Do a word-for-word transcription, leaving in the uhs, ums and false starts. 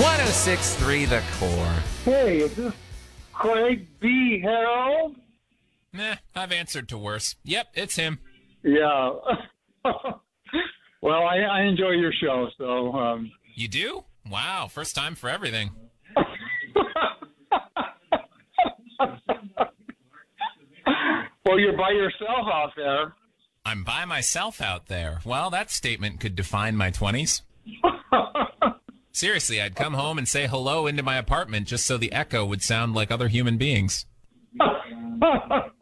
one oh six point three The Core. Hey, is this Craig B. Harold? Meh, I've answered to worse. Yep, it's him. Yeah. Well, I, I enjoy your show, so... Um... You do? Wow, first time for everything. Well, you're by yourself out there. I'm by myself out there. Well, that statement could define my twenties. Seriously, I'd come home and say hello into my apartment just so the echo would sound like other human beings.